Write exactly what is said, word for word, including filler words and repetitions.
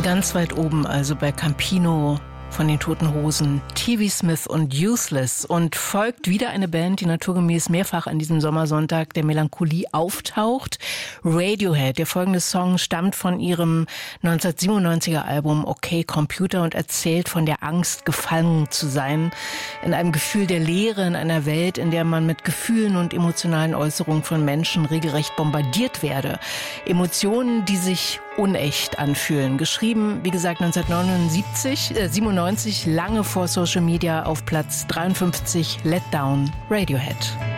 Ganz weit oben, also bei Campino von den Toten Hosen, T V Smith und Useless. Und folgt wieder eine Band, die naturgemäß mehrfach an diesem Sommersonntag der Melancholie auftaucht. Radiohead. Der folgende Song stammt von ihrem neunzehnhundertsiebenundneunziger Album Okay Computer und erzählt von der Angst, gefangen zu sein. In einem Gefühl der Leere, in einer Welt, in der man mit Gefühlen und emotionalen Äußerungen von Menschen regelrecht bombardiert werde. Emotionen, die sich unecht anfühlen. Geschrieben, wie gesagt, neunzehnhundertneunundsiebzig, äh, siebenundneunzig, lange vor Social Media, auf Platz dreiundfünfzig, Let Down, Radiohead.